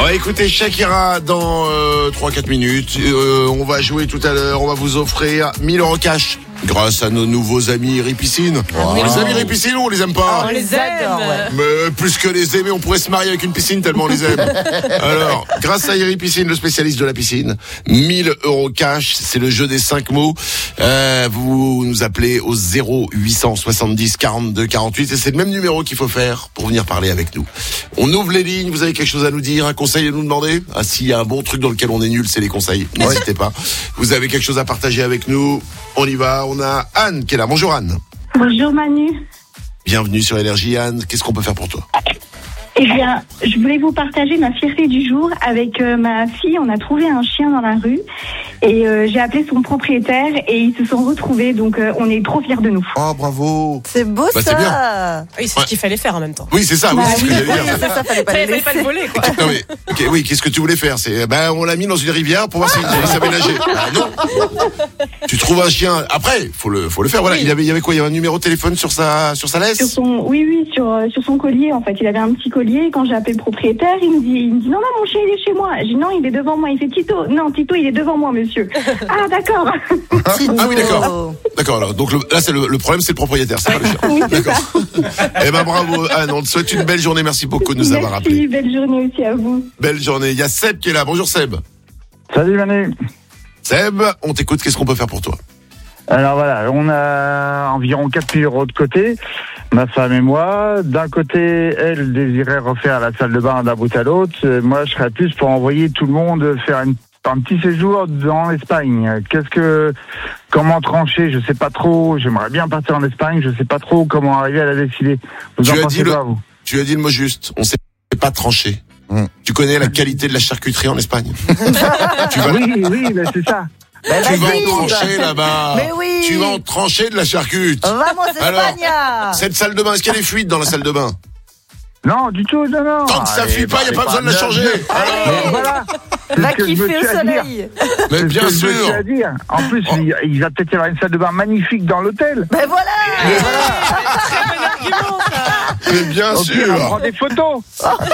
On va écouter Shakira dans 3-4 minutes. On va jouer tout à l'heure. On va vous offrir 1 000 € cash grâce à nos nouveaux amis Ripiscine. Wow. Les amis Ripiscine, on les aime pas. On les adore, ouais. Mais plus que les aimer, on pourrait se marier avec une piscine tellement on les aime. Alors, grâce à Ripiscine, le spécialiste de la piscine, 1 000 € cash, c'est le jeu des 5 mots. Vous nous appelez au 0870 42 48 et c'est le même numéro qu'il faut faire pour venir parler avec nous. On ouvre les lignes, vous avez quelque chose à nous dire, un conseil à nous demander? Ah, s'il y a un bon truc dans lequel on est nul, c'est les conseils. N'hésitez pas. Vous avez quelque chose à partager avec nous? On y va. On a Anne qui est là. Bonjour Anne. Bonjour Manu. Bienvenue sur Énergie Anne. Qu'est-ce qu'on peut faire pour toi? Eh bien, je voulais vous partager ma fierté du jour. Avec ma fille, on a trouvé un chien dans la rue et j'ai appelé son propriétaire et ils se sont retrouvés. Donc, on est trop fiers de nous. Oh, bravo. C'est beau ça. C'est bien. Oui, c'est ce qu'il fallait faire en même temps. Oui, c'est ça. Oui, c'est ce que j'allais dire. C'est ça, fallait pas Fallait pas le voler, quoi. Non mais, oui, qu'est-ce que tu voulais faire? C'est, on l'a mis dans une rivière pour voir s'il savait nager. Non. Tu trouves un chien. Après, faut le faire. Voilà. Oui. Il y avait quoi? Il y avait un numéro de téléphone sur sa laisse? Sur son collier. En fait, il avait un petit collier. Quand j'ai appelé le propriétaire, il me dit non, mon chien il est chez moi. J'ai dit non, il est devant moi. Il fait Tito. Non, Tito, il est devant moi, monsieur. Ah, d'accord. Ah oui, d'accord. D'accord. Alors, donc là, c'est le problème, c'est le propriétaire, c'est pas le chien. Oui, c'est d'accord. Eh ben bravo Anne. On te souhaite une belle journée. Merci beaucoup de nous avoir appelés. Merci, belle journée aussi à vous. Belle journée. Il y a Seb qui est là. Bonjour Seb. Salut Manu. Seb, on t'écoute. Qu'est-ce qu'on peut faire pour toi? Alors voilà, on a environ 4 000 € de côté, ma femme et moi. D'un côté, elle désirait refaire la salle de bain d'un bout à l'autre. Moi, je serais plus pour envoyer tout le monde faire un petit séjour dans l'Espagne. Comment trancher? Je sais pas trop. J'aimerais bien partir en Espagne. Je sais pas trop comment arriver à la décider. Vous en pensez quoi, vous? Tu as dit le mot juste. On sait pas trancher. Tu connais la qualité de la charcuterie en Espagne? Oui, mais c'est ça. Tu vas en trancher là-bas. Mais oui. Tu vas en trancher de la charcute. Vamos España. Cette salle de bain, est-ce qu'il y a des fuites dans la salle de bain? Non, du tout, non. Tant que ça fuit pas, il n'y a pas besoin de la changer. Alors, voilà. Va kiffer au soleil. mais bien sûr. En plus, il va peut-être y avoir une salle de bain magnifique dans l'hôtel. Ben voilà. Très bon argument, ça. Mais bien sûr. Elle prend des photos.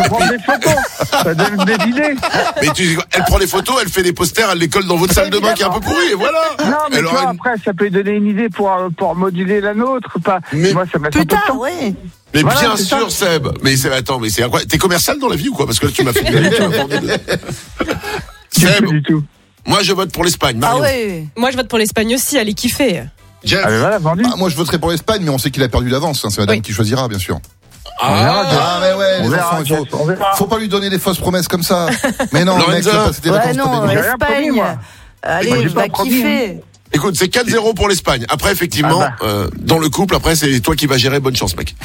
Ça donne des idées. Mais elle prend des photos, elle fait des posters, elle les colle dans votre salle de bain qui est un peu pourrie, et voilà. Non, mais après, ça peut donner une idée pour moduler la nôtre. Mais moi, ça m'a fait Plus un peu de tard, temps. oui. Mais voilà, bien c'est sûr, ça. Seb. Mais c'est incroyable. T'es commercial dans la vie ou quoi? Parce que là, tu m'as fait tu m'as vendu de... Seb, Du tout. moi, je vote pour l'Espagne. Ah Marion. oui. Moi, je vote pour l'Espagne aussi, allez kiffer. Jeff. Ah, mais voilà, vendu. Ah, moi je voterai pour l'Espagne, mais on sait qu'il a perdu d'avance. C'est madame qui choisira, bien sûr. Ah, mais ouais, On les verra, enfants, on verra. faut pas lui donner des fausses promesses comme ça. Mais non, Lorenzo. mec, c'est pas- c'était Ouais, vacances, non, t'as J'ai rien promis, Espagne. moi. Moi, Allez, j'ai va pas promis, kiffer. écoute, c'est 4-0 pour l'Espagne. Après, effectivement, dans le couple, après, c'est toi qui vas gérer. Bonne chance, mec.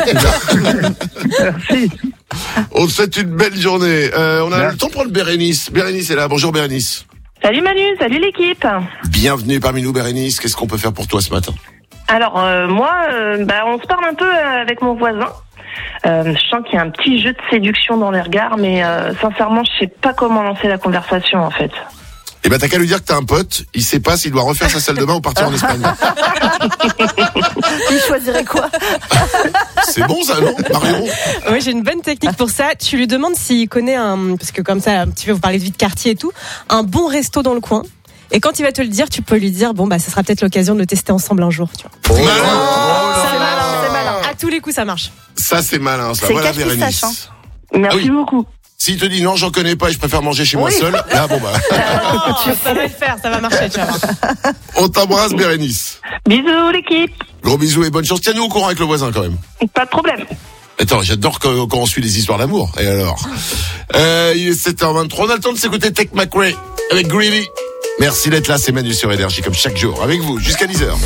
Merci. On te souhaite une belle journée. On a le temps de prendre Bérénice. Bérénice est là. Bonjour, Bérénice. Salut Manu, salut l'équipe. Bienvenue parmi nous, Bérénice. Qu'est-ce qu'on peut faire pour toi ce matin? Alors moi, on se parle un peu avec mon voisin. Je sens qu'il y a un petit jeu de séduction dans les regards, mais sincèrement, je sais pas comment lancer la conversation en fait. Eh ben, t'as qu'à lui dire que t'as un pote. Il sait pas s'il doit refaire sa salle de bain ou partir en Espagne. Il choisirait quoi? C'est bon, ça, non, Marion? Oui, j'ai une bonne technique pour ça. Tu lui demandes s'il connaît parce que comme ça, un petit peu, vous parlez de vie de quartier et tout, un bon resto dans le coin. Et quand il va te le dire, tu peux lui dire, bon, ça sera peut-être l'occasion de le tester ensemble un jour, tu vois. Malin. C'est malin. À tous les coups, ça marche. Ça, c'est malin, ça. C'est Voilà, cache Bérénice. pistache, Merci Ah oui. beaucoup. S'il te dit non, j'en connais pas et je préfère manger chez moi Oui. seul, là, bon, Ça va le faire, ça va marcher, tu vas voir. on t'embrasse, Bérénice. Bisous l'équipe. Gros bisous et bonne chance. Tiens-nous au courant avec le voisin, quand même. Pas de problème. Attends, j'adore quand on suit les histoires d'amour. Et alors? Il est 7h23. On a le temps de s'écouter Tech McRae avec Greedy. Merci d'être là, c'est Manu sur Énergie, comme chaque jour, avec vous, jusqu'à 10h.